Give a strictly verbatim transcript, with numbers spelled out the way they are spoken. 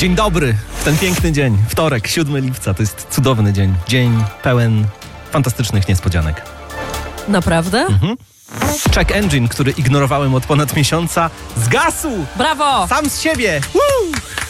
Dzień dobry, w ten piękny dzień, wtorek, siódmego lipca, to jest cudowny dzień. Dzień pełen fantastycznych niespodzianek. Naprawdę? Mhm. Check engine, który ignorowałem od ponad miesiąca, zgasł! Brawo! Sam z siebie! Woo!